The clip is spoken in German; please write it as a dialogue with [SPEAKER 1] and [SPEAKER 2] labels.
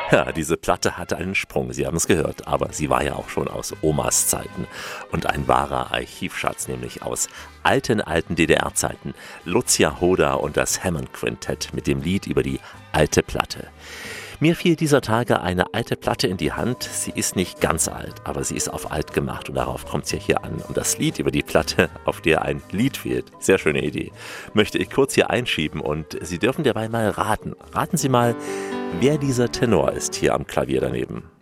[SPEAKER 1] Ja, diese Platte hatte einen Sprung, Sie haben es gehört, aber sie war ja auch schon aus Omas Zeiten. Und ein wahrer Archivschatz, nämlich aus alten DDR-Zeiten. Lucia Hoda und das Hammond Quintett mit dem Lied über die alte Platte. Mir fiel dieser Tage eine alte Platte in die Hand. Sie ist nicht ganz alt, aber sie ist auf alt gemacht und darauf kommt es ja hier an. Und das Lied über die Platte, auf der ein Lied fehlt, sehr schöne Idee, möchte ich kurz hier einschieben und Sie dürfen dabei mal raten. Raten Sie mal, wer dieser Tenor ist hier am Klavier daneben.